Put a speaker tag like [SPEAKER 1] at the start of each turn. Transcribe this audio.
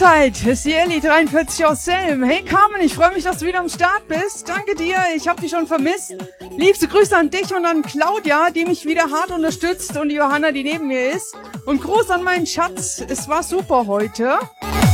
[SPEAKER 1] Mahlzeit, ist die Ellie 43 aus Selm. Hey Carmen, ich freue mich, dass du wieder am Start bist. Danke dir, ich habe dich schon vermisst. Liebste Grüße an dich und an Claudia, die mich wieder hart unterstützt, und die Johanna, die neben mir ist. Und Gruß an meinen Schatz, es war super heute.